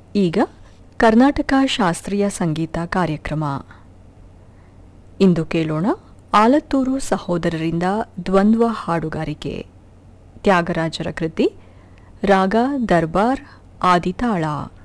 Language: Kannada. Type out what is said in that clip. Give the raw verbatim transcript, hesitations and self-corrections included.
ಈಗ ಕರ್ನಾಟಕ ಶಾಸ್ತ್ರೀಯ ಸಂಗೀತ ಕಾರ್ಯಕ್ರಮ. ಇಂದು ಕೇಳೋಣ ಆಲತ್ತೂರು ಸಹೋದರರಿಂದ ದ್ವಂದ್ವ ಹಾಡುಗಾರಿಕೆ. ತ್ಯಾಗರಾಜರ ಕೃತಿ, ರಾಗ ದರ್ಬಾರ್ ಆದಿತಾಳ.